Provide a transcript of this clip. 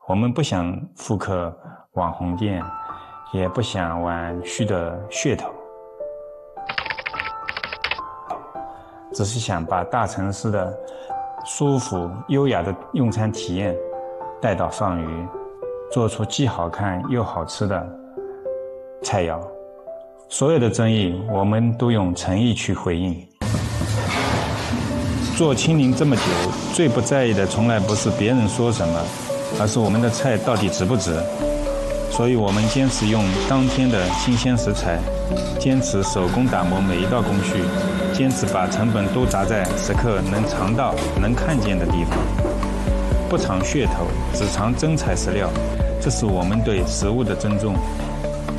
我们不想复刻网红店，也不想玩虚的噱头，只是想把大城市的舒服优雅的用餐体验带到双鱼，做出既好看又好吃的菜肴。所有的争议我们都用诚意去回应。做清零这么久，最不在意的从来不是别人说什么，而是我们的菜到底值不值。所以我们坚持用当天的新鲜食材，坚持手工打磨每一道工序，坚持把成本都砸在食客能尝到能看见的地方，不藏噱头，只藏真材实料。这是我们对食物的尊重，